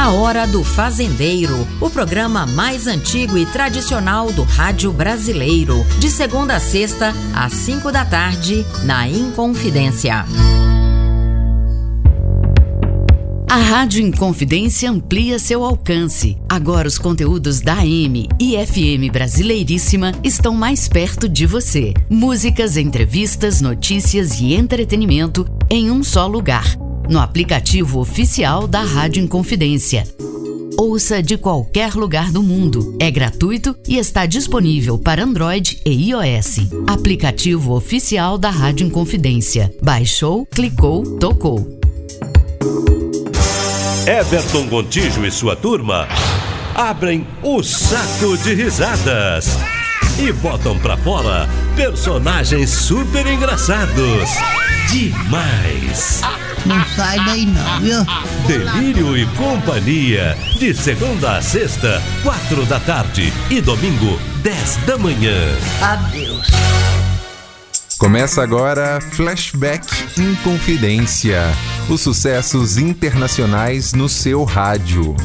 A Hora do Fazendeiro, o programa mais antigo e tradicional do rádio brasileiro, de segunda a sexta, às 5 da tarde, na Inconfidência. A Rádio Inconfidência amplia seu alcance. Agora os conteúdos da AM e FM Brasileiríssima estão mais perto de você. Músicas, entrevistas, notícias e entretenimento em um só lugar. No aplicativo oficial da Rádio Inconfidência. Ouça de qualquer lugar do mundo. É gratuito e está disponível para Android e iOS. Aplicativo oficial da Rádio Inconfidência. Baixou, clicou, tocou. Everton Gontijo e sua turma abrem o saco de risadas e botam pra fora personagens super engraçados. Demais! Não sai daí não, viu? Delírio e Companhia, de segunda a sexta, 4 da tarde e domingo, 10 da manhã. Adeus. Começa agora Flashback Inconfidência, os sucessos internacionais no seu rádio.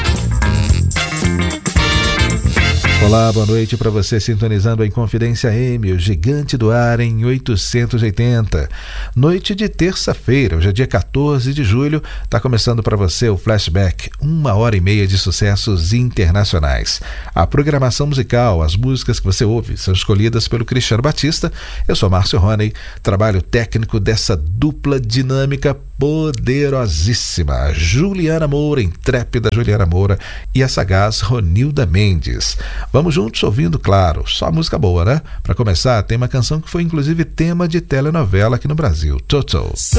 Olá, boa noite para você sintonizando a Inconfidência AM, o gigante do ar em 880. Noite de terça-feira, hoje é dia 14 de julho, está começando para você o Flashback, 1h30 de sucessos internacionais. A programação musical, as músicas que você ouve, são escolhidas pelo Cristiano Batista. Eu sou Márcio Roney, trabalho técnico dessa dupla dinâmica poderosíssima, a Juliana Moura, intrépida Juliana Moura, e a sagaz Ronilda Mendes. Vamos juntos ouvindo, claro, só música boa, né? Para começar, tem uma canção que foi inclusive tema de telenovela aqui no Brasil, Toto.